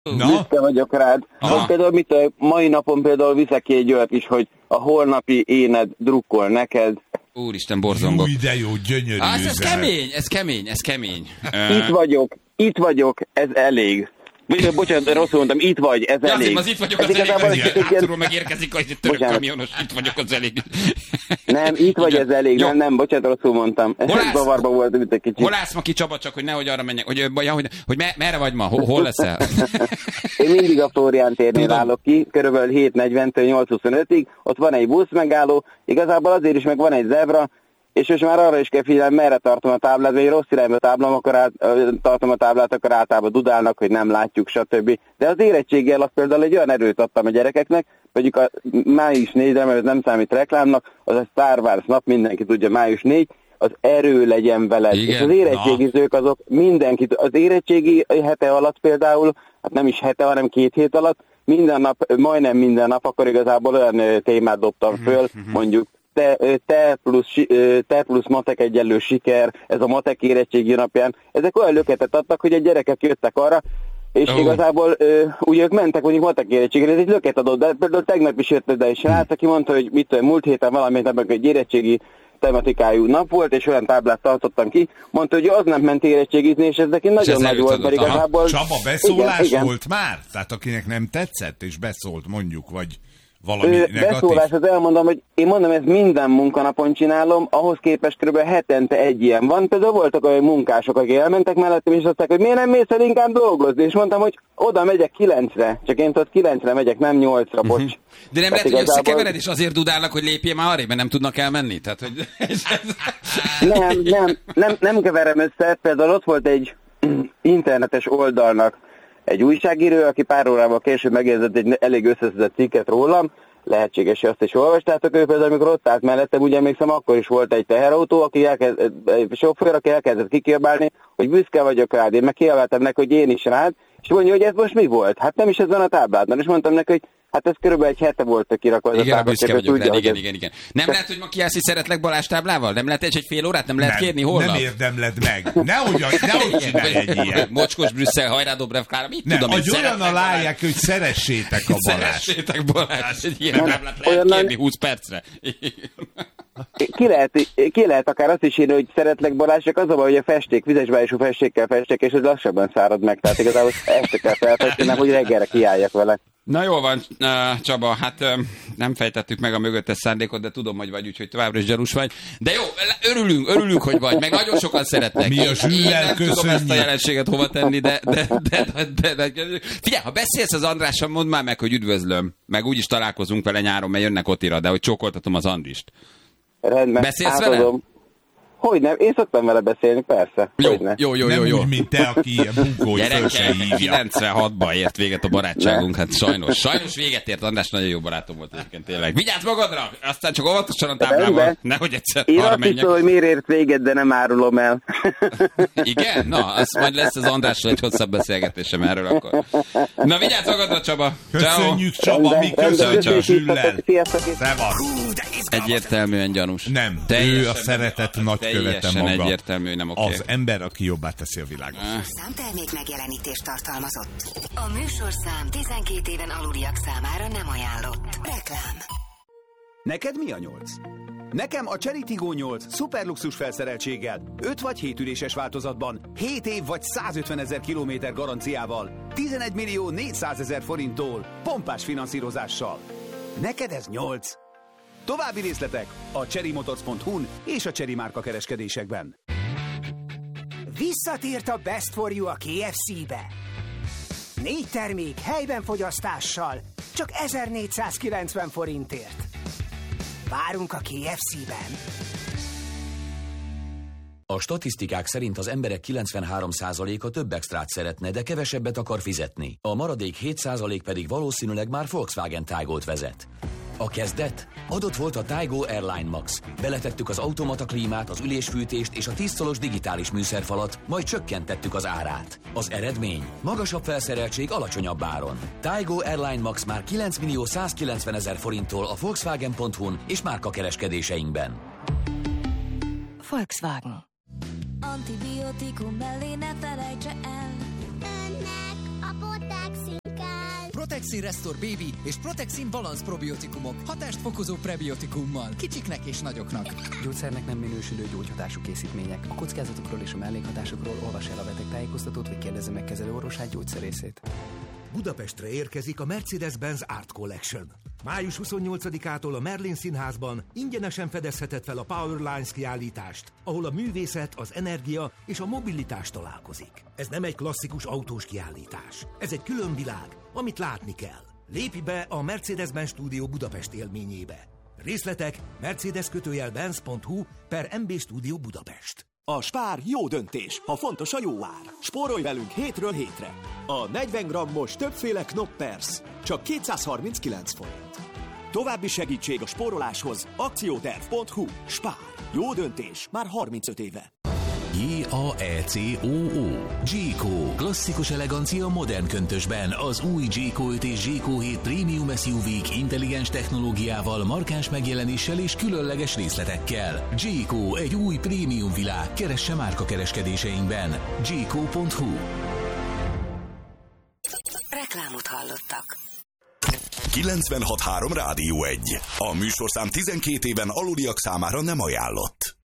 Büszke vagyok rád. Hogy például mai napon például viszek ki egy olyat is, hogy a holnapi éned drukkol neked. Úristen, borzongok. Új, de jó, gyönyörű. Ez kemény. Itt vagyok, ez elég. Bocsánat, rosszul mondtam, itt vagy, ez elég. Az itt vagyok, az elég. Hátulról megérkezik, hogy török kamionos, itt vagyok, az elég. Nem, itt vagy, ez elég. Nem, bocsánat, rosszul mondtam. Zavarba volt egy kicsit. Hol állsz ma ki, Csaba, csak hogy nehogy arra menjek, hogy merre vagy ma, hol leszel? Én mindig a Flórián térnél állok ki, körülbelül 7:40-től 8:25-ig, ott van egy busz megálló, igazából azért is meg van egy zebra, és most már arra is kell figyelni, merre tartom a táblát, vagy rossz irányba tartom a táblát, akkor általában dudálnak, hogy nem látjuk, stb. De az érettséggel azt például egy olyan erőt adtam a gyerekeknek, mondjuk a május 4-re, mert ez nem számít reklámnak, az a Star Wars nap, mindenki tudja, május 4, az erő legyen veled. Igen, és az érettségizők azok mindenkit, az érettségi hete alatt például, hát nem is hete, hanem 2 hét alatt, minden nap, majdnem minden nap, akkor igazából olyan témát dobtam föl, mondjuk, te plusz matek egyenlő siker, ez a matek érettségi napján. Ezek olyan löketet adtak, hogy a gyerekek jöttek arra, és igazából ugye ők mentek mondjuk matek érettségre, ez egy löket adott, de például tegnap is jött ide egy srác, aki mondta, hogy múlt héten valamit egy érettségi tematikájú nap volt, és olyan táblát tartottam ki, mondta, hogy az nem ment érettségizni, és ez neki nagyon nagy volt, mert igazából... Csaba, beszólás volt már? Tehát akinek nem tetszett, és beszólt mondjuk, vagy... Beszólás, az elmondom, hogy én mondom, ezt minden munkanapon csinálom, ahhoz képest kb. Hetente egy ilyen van. Például voltak olyan munkások, akik elmentek mellettem, és azt mondták, hogy miért nem mész el inkább dolgozni, és mondtam, hogy oda megyek 9-re, csak én ott 9-re megyek, nem 8-ra, bocs. De nem lehet, hogy összekevered, és azért dudálnak, hogy lépjél már arrébb, mert nem tudnak elmenni? Tehát, hogy... nem keverem össze, például ott volt egy internetes oldalnak egy újságíró, aki pár órával később megjegyzett egy elég összeszedett cikket rólam, lehetséges, hogy azt is olvastátok, ő például, amikor ott állt mellettem, ugye emlékszem, akkor is volt egy teherautó, egy sofőr, aki elkezdett kikiabálni, hogy büszke vagyok rád, én meg kiabáltam neki, hogy én is rád, és mondja, hogy ez most mi volt? Hát nem is ez van a tábládban, és mondtam neki, hogy hát ez körülbelül egy hete volt kirakva. Igen, büszke vagyok rád, igen. Nem lehet, hogy ma kiállsz, hogy szeretlek Balázs táblával? Nem lehet egy fél órát? Nem lehet kérni holnap? Nem érdemled meg. Nehogy csinálj egy ilyen. Mocskos Brüsszel, Hajrá Dobrev Klára, mit tudom én, olyan aláják, hogy szeressétek a Balázs. Szeressétek Balázs. Egy ilyen táblát lehet kérni 20 percre. Ki lehet akár azt is írni, hogy szeretlek Balázs, csak az a baj, hogy a festék, vizesbájású festékkel festek, és ez lassabban szárad meg. Tehát igazából este kell felfesteni, hogy reggelre kiálljak vele. Na jól van, Csaba, hát nem fejtettük meg a mögöttes szándékot, de tudom, hogy vagy, úgyhogy továbbra is gyanús vagy. De jó, örülünk, hogy vagy, meg nagyon sokan szeretnek. Mi a Zsüllel, nem tudom ezt a jelenséget hova tenni, de figyelj, ha beszélsz az Andrással, mondd már meg, hogy üdvözlöm, meg úgyis találkozunk vele nyáron, mert jönnek Otira, de hogy csókoltatom az Andrist. Rendben, beszélsz vele? Hogy nem? Én szoktam vele beszélni, persze. Jó. Nem úgy, mint te, aki ilyen bunkói föl se hívja. 96-ban ért véget a barátságunk, hát sajnos véget ért, András nagyon jó barátom volt egyébként tényleg. Vigyázz magadra! Aztán csak óvatosan a táblával, nehogy egyszer arra menjek. Én azt hiszem, hogy miért ért véget, de nem árulom el. Igen? Na, az majd lesz az Andrással egy hosszabb beszélgetésem erről akkor. Na, vigyázz magadra, Csaba! Köszönjük, Csaba, mi köszönjük Zsüllel! Egyértelműen gyanús. Nem, ő a szeretet nagy követem maga. Egyértelmű, nem oké. Az ember, aki jobbá teszi a világot. Számtermék megjelenítést tartalmazott. A műsorszám 12 éven aluliak számára nem ajánlott. Reklám. Neked mi a 8? Nekem a Chery Tiggo 8 szuperluxus felszereltséggel, 5 vagy 7 üléses változatban, 7 év vagy 150 000 kilométer garanciával, 11 400 000 forinttól, pompás finanszírozással. Neked ez 8? További részletek a cherrymotors.hu-n és a Chery márka kereskedésekben. Visszatért a Best for You a KFC-be. 4 termék helyben fogyasztással, csak 1490 forintért. Várunk a KFC-ben. A statisztikák szerint az emberek 93%-a több extrát szeretne, de kevesebbet akar fizetni. A maradék 7% pedig valószínűleg már Volkswagen Taygot vezet. A kezdet? Adott volt a Taygo Airline Max. Beletettük az automata klímát, az ülésfűtést és a 10 szolos digitális műszerfalat, majd csökkentettük az árát. Az eredmény? Magasabb felszereltség alacsonyabb áron. Taygo Airline Max már 9 190 000 forinttól a Volkswagen.hu-n és márkakereskedéseinkben. Volkswagen. Antibiotikum mellé ne felejtse el. Protexin Restore Baby és Protexin Balance probiotikumok hatást fokozó prebiotikummal kicsiknek és nagyoknak. Gyógyszernek nem minősülő gyógyhatású készítmények. A kockázatokról és a mellékhatásokról olvas el a betegtájékoztatót, vagy kérdezze meg kezelőorvosát, gyógyszerészét. Budapestre érkezik a Mercedes-Benz Art Collection. Május 28-ától a Merlin Színházban ingyenesen fedezheted fel a Powerlines kiállítást, ahol a művészet, az energia és a mobilitás találkozik. Ez nem egy klasszikus autós kiállítás. Ez egy külön világ, amit látni kell. Lépj be a Mercedes-Benz Stúdió Budapest élményébe. Részletek mercedes-benz.hu/MB Stúdió Budapest. A Spár jó döntés, ha fontos a jó ár. Spórolj velünk hétről hétre. A 40 grammos többféle Knoppers csak 239 forint. További segítség a spóroláshoz akcióterv.hu. Spár. Jó döntés már 35 éve. J-A-E-C-O-O. G-Co. Klasszikus elegancia modern köntösben. Az új G-Co 5 és G-Co 7 Premium SUV-k intelligens technológiával, markáns megjelenéssel és különleges részletekkel. G-Co. Egy új prémium világ. Keresse márkakereskedéseinkben. G-Co.hu. Reklámot hallottak. 96.3 Rádió 1. A műsorszám 12 éven aluliak számára nem ajánlott.